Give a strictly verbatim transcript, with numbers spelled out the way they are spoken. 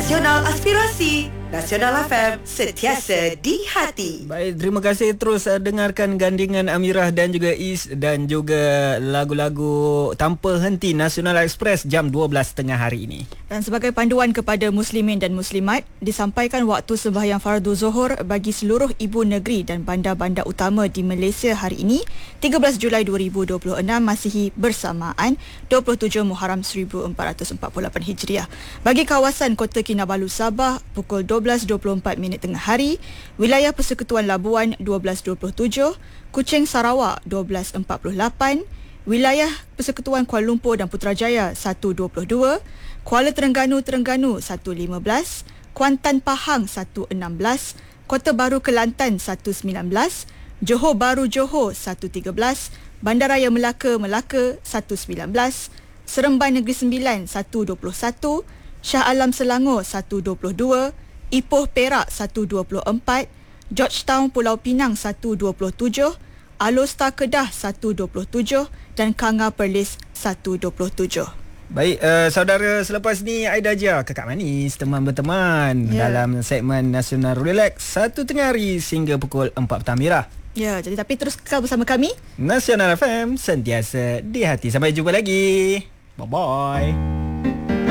Nasional Aspirasi, Nasional F M, sentiasa di hati. Baik, terima kasih terus uh, dengarkan gandingan Amirah dan juga Is dan juga lagu-lagu tanpa henti Nasional Express jam dua belas tengah hari ini. Dan sebagai panduan kepada muslimin dan muslimat, disampaikan waktu sembahyang fardu zuhur bagi seluruh ibu negeri dan bandar-bandar utama di Malaysia hari ini, tiga belas Julai dua ribu dua puluh enam Masihi bersamaan dua puluh tujuh Muharram seribu empat ratus empat puluh lapan Hijriah. Bagi kawasan Kota Kinabalu Sabah, pukul dua belas dua puluh empat minit tengah hari, wilayah Persekutuan Labuan dua belas dua puluh tujuh, Kuching Sarawak dua belas empat puluh lapan, wilayah Persekutuan Kuala Lumpur dan Putrajaya satu dua puluh dua, Kuala Terengganu Terengganu satu lima belas, Kuantan Pahang satu enam belas, Kota Baru Kelantan satu sembilan belas, Johor Bahru Johor satu tiga belas, Bandaraya Melaka Melaka satu sembilan belas, Seremban Negeri Sembilan satu dua puluh satu, Shah Alam Selangor satu dua puluh dua, Ipoh Perak satu dua puluh empat, Georgetown Pulau Pinang satu dua puluh tujuh, Alor Star Kedah satu dua puluh tujuh dan Kanga Perlis satu dua puluh tujuh. Baik, uh, saudara, selepas ni Aida Jia, kakak manis, teman berteman yeah. dalam segmen Nasional Relax satu tengah hari sehingga pukul empat petang Mira. Ya, jadi tapi terus kekal bersama kami Nasional F M, sentiasa di hati. Sampai jumpa lagi. Bye-bye.